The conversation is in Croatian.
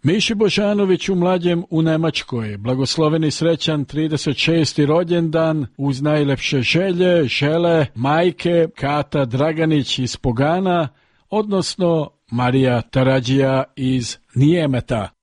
Miši Božanović u mlađem u Nemačkoj, blagosloveni srećan 36. rođendan, uz najlepše želje, žele majke Kata Draganić iz Pogana, odnosno Marija Tarađija iz Nijemeta.